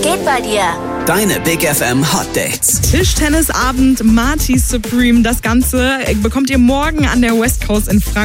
geht bei dir? Deine Big FM Hot Dates. Tischtennisabend Marty Supreme. Das Ganze bekommt ihr morgen an der West Coast in Frankfurt.